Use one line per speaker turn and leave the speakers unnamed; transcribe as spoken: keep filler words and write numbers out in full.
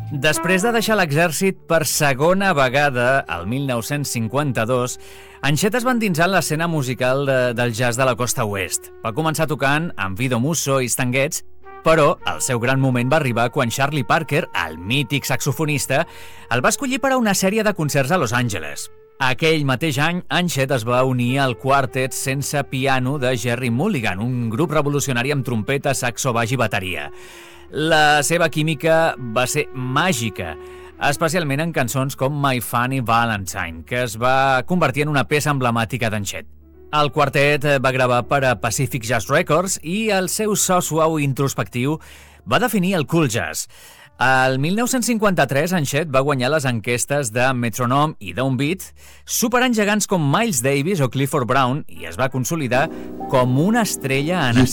Després de deixar l'exèrcit per segona vegada, el mil nou-cents cinquanta-dos, Ancheta es va endinsar en l'escena musical de, del jazz de la costa oest. Va començar tocant amb Vido Musso i Stan Getz, però el seu gran moment va arribar quan Charlie Parker, el mític saxofonista, el va escollir per a una sèrie de concerts a Los Angeles. Aquell mateix any, Ancheta es va unir al quartet sense piano de Gerry Mulligan, un grup revolucionari amb trompeta, saxo, baix i bateria. La seva química va ser màgica, especialment en cançons com My Funny Valentine, que es va convertir en una peça emblemàtica d'Ancheta. El quartet va gravar per a Pacific Jazz Records i el seu so suau i introspectiu va definir el cool jazz. El mil nou-cents cinquanta-tres, Ancheta va guanyar les enquestes de Metronome i Downbeat, superant gegants com Miles Davis o Clifford Brown, i es va consolidar com una estrella en